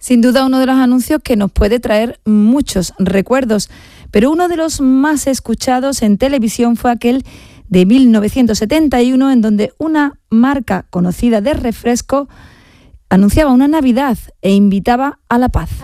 Sin duda uno de los anuncios que nos puede traer muchos recuerdos, pero uno de los más escuchados en televisión fue aquel de 1971, en donde una marca conocida de refresco anunciaba una Navidad e invitaba a la paz.